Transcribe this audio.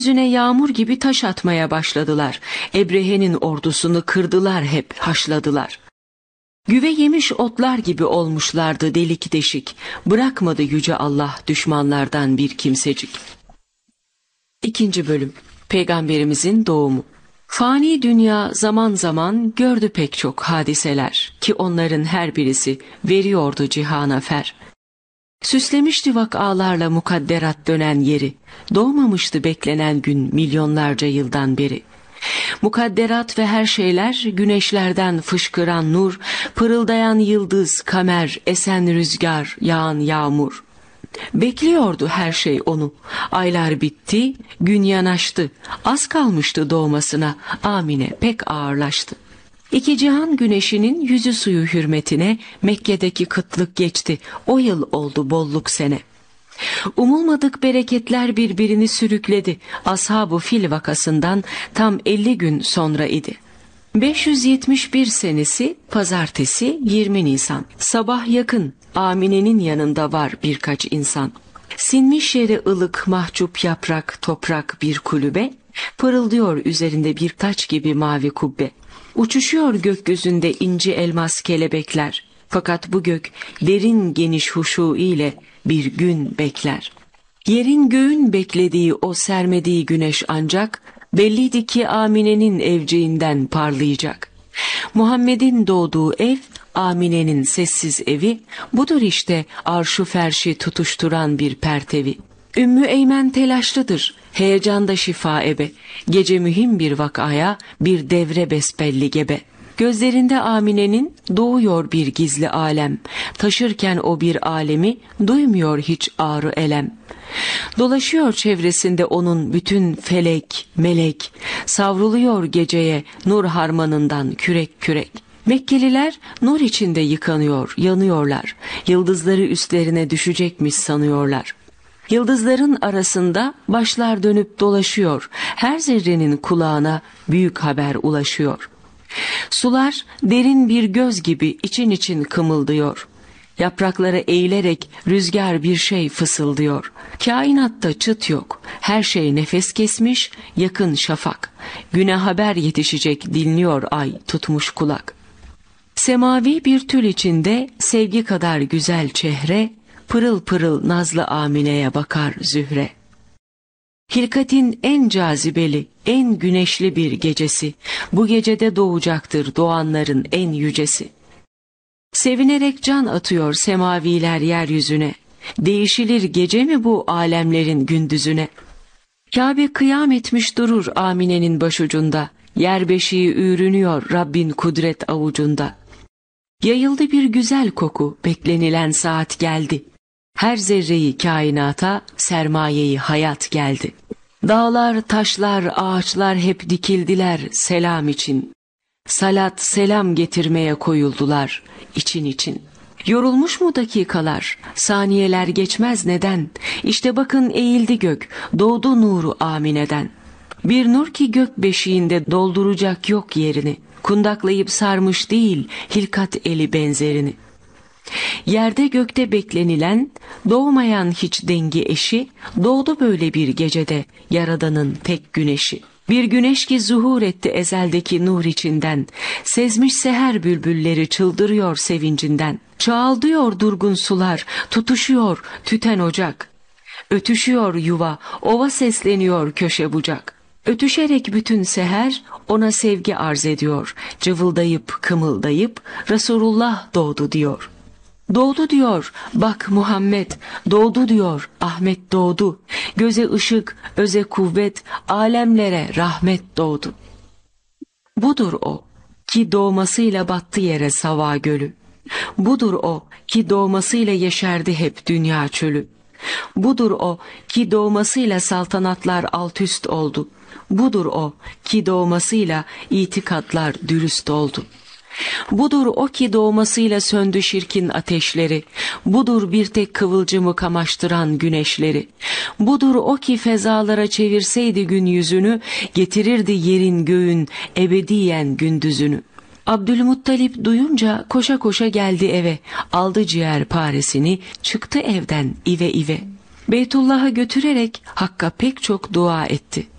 Yüzüne yağmur gibi taş atmaya başladılar. Ebrehe'nin ordusunu kırdılar, hep haşladılar. Güve yemiş otlar gibi olmuşlardı delik deşik. Bırakmadı yüce Allah düşmanlardan bir kimsecik. 2. bölüm. Peygamberimizin doğumu. Fani dünya zaman zaman gördü pek çok hadiseler ki onların her birisi veriyordu cihana fer. Süslemişti vakalarla mukadderat dönen yeri, doğmamıştı beklenen gün milyonlarca yıldan beri. Mukadderat ve her şeyler, güneşlerden fışkıran nur, pırıldayan yıldız, kamer, esen rüzgar, yağan yağmur. Bekliyordu her şey onu. Aylar bitti, gün yanaştı. Az kalmıştı doğmasına, Amine pek ağırlaştı. İki cihan güneşinin yüzü suyu hürmetine Mekke'deki kıtlık geçti. O yıl oldu bolluk sene. Umulmadık bereketler birbirini sürükledi. Ashab-ı Fil vakasından tam 50 gün sonra idi. 571 senesi pazartesi 20 Nisan. Sabah yakın, Amine'nin yanında var birkaç insan. Sinmiş yere ılık mahcup yaprak toprak bir kulübe, pırıldıyor üzerinde bir taç gibi mavi kubbe. Uçuşuyor gökyüzünde inci elmas kelebekler. Fakat bu gök derin geniş huşu ile bir gün bekler. Yerin göğün beklediği o sermediği güneş ancak belliydi ki Amine'nin evciğinden parlayacak. Muhammed'in doğduğu ev, Amine'nin sessiz evi, budur işte arşu ferşi tutuşturan bir pertevi. Ümmü Eymen telaşlıdır, heyecanda şifa ebe, gece mühim bir vakaya bir devre besbelli gebe. Gözlerinde Amine'nin doğuyor bir gizli alem, taşırken o bir alemi duymuyor hiç ağrı elem. Dolaşıyor çevresinde onun bütün felek, melek, savruluyor geceye nur harmanından kürek kürek. Mekkeliler nur içinde yıkanıyor, yanıyorlar, yıldızları üstlerine düşecekmiş sanıyorlar. Yıldızların arasında başlar dönüp dolaşıyor, her zerrenin kulağına büyük haber ulaşıyor. Sular derin bir göz gibi için için kımıldıyor. Yapraklara eğilerek rüzgar bir şey fısıldıyor. Kainatta çıt yok, her şey nefes kesmiş, yakın şafak. Güne haber yetişecek dinliyor ay tutmuş kulak. Semavi bir tül içinde sevgi kadar güzel çehre, pırıl pırıl nazlı Amine'ye bakar Zühre. Hilkatin en cazibeli, en güneşli bir gecesi, bu gecede doğacaktır doğanların en yücesi. Sevinerek can atıyor semaviler yeryüzüne, değişilir gece mi bu alemlerin gündüzüne? Kabe kıyam etmiş durur Amine'nin başucunda, yer beşiği ürünüyor Rabbin kudret avucunda. Yayıldı bir güzel koku, beklenilen saat geldi. Her zerreyi kainata, sermayeyi hayat geldi. Dağlar, taşlar, ağaçlar hep dikildiler selam için. Salat, selam getirmeye koyuldular için için. Yorulmuş mu dakikalar, saniyeler geçmez neden? İşte bakın eğildi gök, doğdu nuru Amine'den. Bir nur ki gök beşiğinde dolduracak yok yerini. Kundaklayıp sarmış değil hilkat eli benzerini. Yerde gökte beklenilen, doğmayan hiç dengi eşi, doğdu böyle bir gecede Yaradan'ın tek güneşi. Bir güneş ki zuhur etti ezeldeki nur içinden, sezmiş seher bülbülleri çıldırıyor sevincinden. Çağıldıyor durgun sular, tutuşuyor tüten ocak. Ötüşüyor yuva, ova sesleniyor köşe bucak. Ötüşerek bütün seher ona sevgi arz ediyor, cıvıldayıp kımıldayıp Resulullah doğdu diyor. Doğdu diyor, bak Muhammed, doğdu diyor, Ahmet doğdu. Göze ışık, öze kuvvet, alemlere rahmet doğdu. Budur o ki doğmasıyla battı yere Sava gölü. Budur o ki doğmasıyla yeşerdi hep dünya çölü. Budur o ki doğmasıyla saltanatlar alt üst oldu. Budur o ki doğmasıyla itikatlar dürüst oldu. Budur o ki doğmasıyla söndü şirkin ateşleri. Budur bir tek kıvılcımı kamaştıran güneşleri. Budur o ki fezalara çevirseydi gün yüzünü, getirirdi yerin göğün ebediyen gündüzünü. Abdülmuttalip duyunca koşa koşa geldi eve, aldı ciğer paresini, çıktı evden ive ive. Beytullah'a götürerek Hakk'a pek çok dua etti.